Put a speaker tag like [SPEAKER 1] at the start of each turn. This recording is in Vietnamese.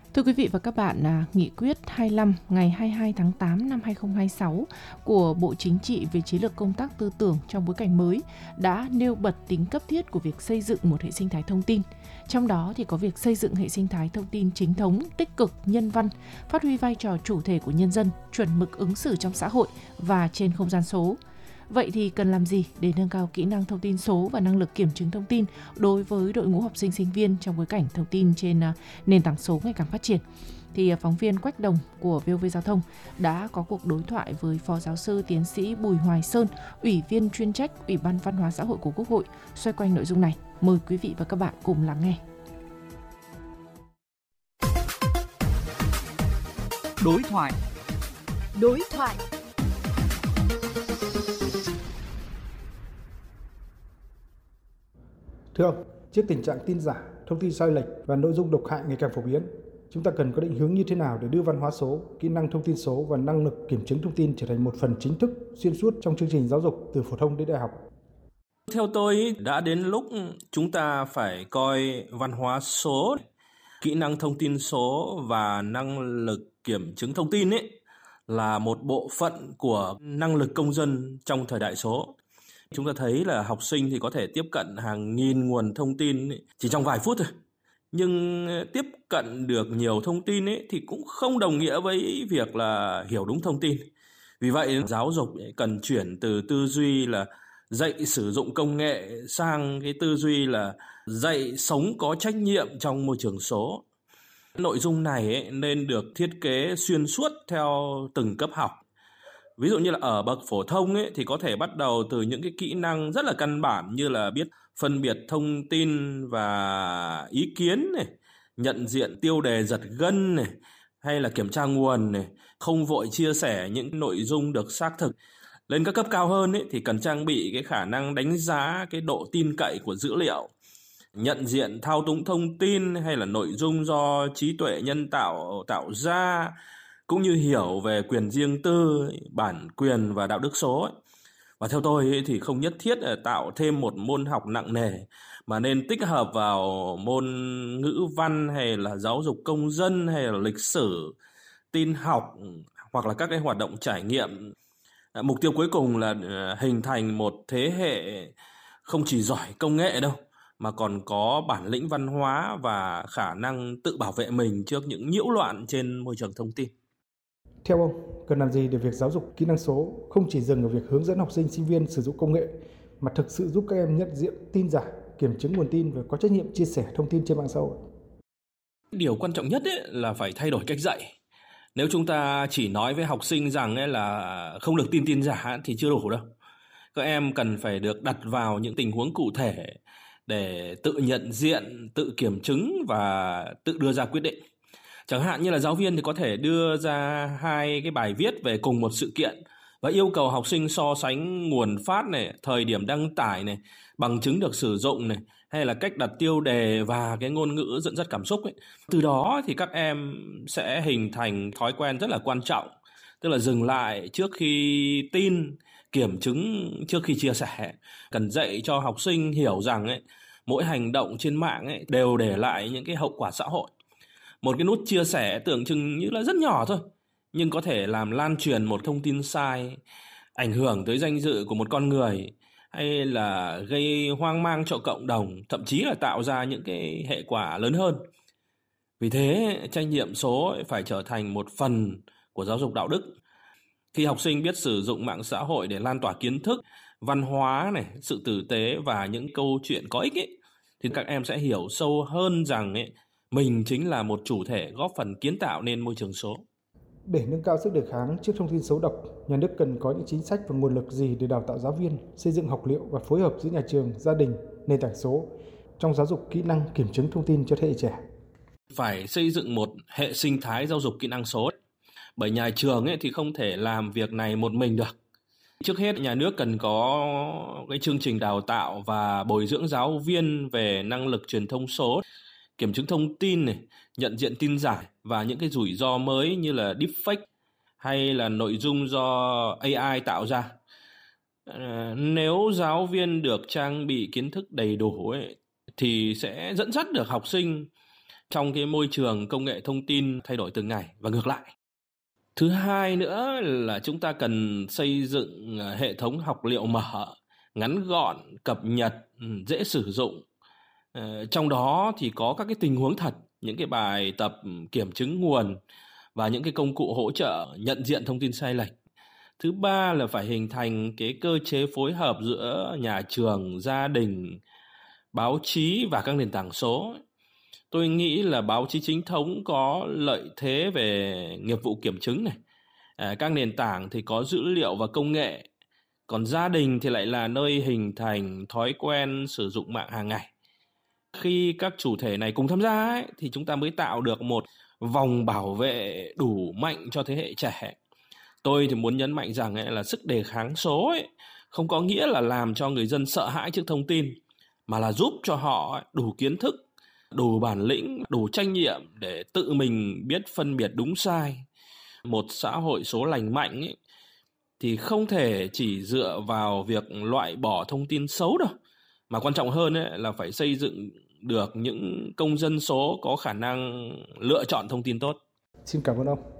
[SPEAKER 1] Thưa quý vị và các bạn, Nghị quyết 25 ngày 22 tháng 8 năm 2026 của Bộ Chính trị về chiến lược công tác tư tưởng trong bối cảnh mới đã nêu bật tính cấp thiết của việc xây dựng một hệ sinh thái thông tin. Trong đó thì có việc xây dựng hệ sinh thái thông tin chính thống, tích cực, nhân văn, phát huy vai trò chủ thể của nhân dân, chuẩn mực ứng xử trong xã hội và trên không gian số. Vậy thì cần làm gì để nâng cao kỹ năng thông tin số và năng lực kiểm chứng thông tin đối với đội ngũ học sinh sinh viên trong bối cảnh thông tin trên nền tảng số ngày càng phát triển? Thì phóng viên Quách Đồng của VOV Giao thông đã có cuộc đối thoại với Phó Giáo sư Tiến sĩ Bùi Hoài Sơn, Ủy viên chuyên trách Ủy ban Văn hóa Xã hội của Quốc hội xoay quanh nội dung này. Mời quý vị và các bạn cùng lắng nghe.
[SPEAKER 2] Đối thoại.
[SPEAKER 3] Thưa ông, trước tình trạng tin giả, thông tin sai lệch và nội dung độc hại ngày càng phổ biến, chúng ta cần có định hướng như thế nào để đưa văn hóa số, kỹ năng thông tin số và năng lực kiểm chứng thông tin trở thành một phần chính thức xuyên suốt trong chương trình giáo dục từ phổ thông đến đại học?
[SPEAKER 4] Theo tôi, đã đến lúc chúng ta phải coi văn hóa số, kỹ năng thông tin số và năng lực kiểm chứng thông tin là một bộ phận của năng lực công dân trong thời đại số. Chúng ta thấy là học sinh thì có thể tiếp cận hàng nghìn nguồn thông tin chỉ trong vài phút thôi. Nhưng tiếp cận được nhiều thông tin thì cũng không đồng nghĩa với việc là hiểu đúng thông tin. Vì vậy, giáo dục cần chuyển từ tư duy là dạy sử dụng công nghệ sang cái tư duy là dạy sống có trách nhiệm trong môi trường số. Nội dung này nên được thiết kế xuyên suốt theo từng cấp học. Ví dụ như là ở bậc phổ thông thì có thể bắt đầu từ những cái kỹ năng rất là căn bản như là biết phân biệt thông tin và ý kiến này, nhận diện tiêu đề giật gân này, hay là kiểm tra nguồn này, không vội chia sẻ những nội dung được xác thực. Lên các cấp cao hơn thì cần trang bị cái khả năng đánh giá cái độ tin cậy của dữ liệu, nhận diện thao túng thông tin hay là nội dung do trí tuệ nhân tạo tạo ra, cũng như hiểu về quyền riêng tư, bản quyền và đạo đức số. Và theo tôi thì không nhất thiết là tạo thêm một môn học nặng nề, mà nên tích hợp vào môn ngữ văn hay là giáo dục công dân hay là lịch sử, tin học hoặc là các cái hoạt động trải nghiệm. Mục tiêu cuối cùng là hình thành một thế hệ không chỉ giỏi công nghệ đâu, mà còn có bản lĩnh văn hóa và khả năng tự bảo vệ mình trước những nhiễu loạn trên môi trường thông tin.
[SPEAKER 3] Theo ông, cần làm gì để việc giáo dục kỹ năng số không chỉ dừng ở việc hướng dẫn học sinh sinh viên sử dụng công nghệ, mà thực sự giúp các em nhận diện tin giả, kiểm chứng nguồn tin và có trách nhiệm chia sẻ thông tin trên mạng xã hội?
[SPEAKER 4] Điều quan trọng nhất là phải thay đổi cách dạy. Nếu chúng ta chỉ nói với học sinh rằng là không được tin tin giả thì chưa đủ đâu. Các em cần phải được đặt vào những tình huống cụ thể để tự nhận diện, tự kiểm chứng và tự đưa ra quyết định. Chẳng hạn như là giáo viên thì có thể đưa ra hai cái bài viết về cùng một sự kiện và yêu cầu học sinh so sánh nguồn phát này, thời điểm đăng tải này, bằng chứng được sử dụng này, hay là cách đặt tiêu đề và cái ngôn ngữ dẫn dắt cảm xúc ấy. Từ đó thì các em sẽ hình thành thói quen rất là quan trọng, tức là dừng lại trước khi tin, kiểm chứng trước khi chia sẻ. Cần dạy cho học sinh hiểu rằng mỗi hành động trên mạng đều để lại những cái hậu quả xã hội. Một cái nút chia sẻ tưởng chừng như là rất nhỏ thôi, nhưng có thể làm lan truyền một thông tin sai, ảnh hưởng tới danh dự của một con người, hay là gây hoang mang cho cộng đồng, thậm chí là tạo ra những cái hệ quả lớn hơn. Vì thế, trách nhiệm số phải trở thành một phần của giáo dục đạo đức. Khi học sinh biết sử dụng mạng xã hội để lan tỏa kiến thức, văn hóa này, sự tử tế và những câu chuyện có ích thì các em sẽ hiểu sâu hơn rằng mình chính là một chủ thể góp phần kiến tạo nên môi trường số.
[SPEAKER 3] Để nâng cao sức đề kháng trước thông tin xấu độc, nhà nước cần có những chính sách và nguồn lực gì để đào tạo giáo viên, xây dựng học liệu và phối hợp giữa nhà trường, gia đình, nền tảng số trong giáo dục kỹ năng kiểm chứng thông tin cho thế hệ trẻ?
[SPEAKER 4] Phải xây dựng một hệ sinh thái giáo dục kỹ năng số. Bởi nhà trường thì không thể làm việc này một mình được. Trước hết, nhà nước cần có cái chương trình đào tạo và bồi dưỡng giáo viên về năng lực truyền thông số, kiểm chứng thông tin này, nhận diện tin giả và những cái rủi ro mới như là deepfake hay là nội dung do AI tạo ra. Nếu giáo viên được trang bị kiến thức đầy đủ thì sẽ dẫn dắt được học sinh trong cái môi trường công nghệ thông tin thay đổi từng ngày và ngược lại. Thứ hai nữa là chúng ta cần xây dựng hệ thống học liệu mở, ngắn gọn, cập nhật, dễ sử dụng. Trong đó thì có các cái tình huống thật, những cái bài tập kiểm chứng nguồn và những cái công cụ hỗ trợ nhận diện thông tin sai lệch. Thứ ba là phải hình thành cái cơ chế phối hợp giữa nhà trường, gia đình, báo chí và các nền tảng số. Tôi nghĩ là báo chí chính thống có lợi thế về nghiệp vụ kiểm chứng này. Các nền tảng thì có dữ liệu và công nghệ. Còn gia đình thì lại là nơi hình thành thói quen sử dụng mạng hàng ngày. Khi các chủ thể này cùng tham gia ấy, thì chúng ta mới tạo được một vòng bảo vệ đủ mạnh cho thế hệ trẻ. Tôi thì muốn nhấn mạnh rằng là sức đề kháng số ấy, không có nghĩa là làm cho người dân sợ hãi trước thông tin, mà là giúp cho họ đủ kiến thức, đủ bản lĩnh, đủ trách nhiệm để tự mình biết phân biệt đúng sai. Một xã hội số lành mạnh ấy, thì không thể chỉ dựa vào việc loại bỏ thông tin xấu đâu, mà quan trọng hơn ấy, là phải xây dựng được những công dân số có khả năng lựa chọn thông tin tốt.
[SPEAKER 3] Xin cảm ơn ông.